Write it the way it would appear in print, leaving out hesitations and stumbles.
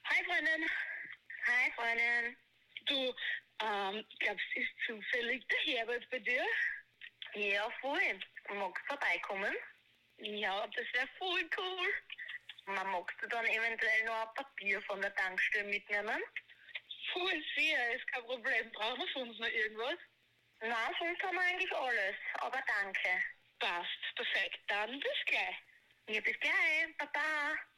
Hi Freundin. Hi, Freundin. Du, glaubst du, ist zufällig der Herbert bei dir? Ja, voll. Magst du vorbeikommen? Ja, das wäre voll cool. Magst du dann eventuell noch ein Papier von der Tankstelle mitnehmen? Voll sehr, ist kein Problem. Brauchen wir sonst noch irgendwas? Nein, sonst haben wir eigentlich alles. Aber danke. Passt, perfekt. Dann bis gleich. Ja, bis gleich. Baba.